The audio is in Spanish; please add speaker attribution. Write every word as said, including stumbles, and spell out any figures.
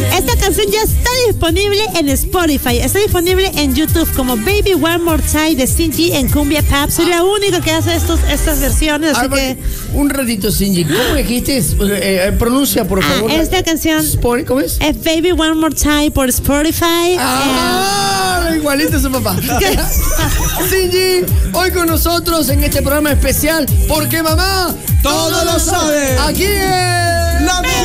Speaker 1: Esta canción ya está disponible en Spotify, está disponible en YouTube como Baby One More Time de Sinji en Cumbia Pop. Soy la única que hace estos, estas versiones, así
Speaker 2: ah,
Speaker 1: que...
Speaker 2: Un ratito, Sinji, ¿cómo dijiste? Eh, eh, pronuncia, por favor.
Speaker 1: Ah, esta canción...
Speaker 2: Spor- ¿Cómo es?
Speaker 1: Es Baby One More Time por Spotify.
Speaker 2: Ah, eh... igualito a su papá. Sinji, hoy con nosotros en este programa especial, porque mamá
Speaker 3: todo lo sabe.
Speaker 2: Aquí es...
Speaker 3: La